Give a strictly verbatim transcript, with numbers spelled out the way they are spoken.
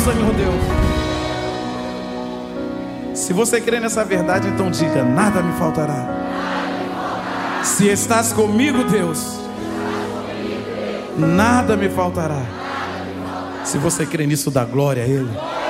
Senhor Deus. Se você crê nessa verdade, então diga: nada me faltará. Se estás comigo, Deus, nada me faltará. Se você crê nisso, dá glória a Ele.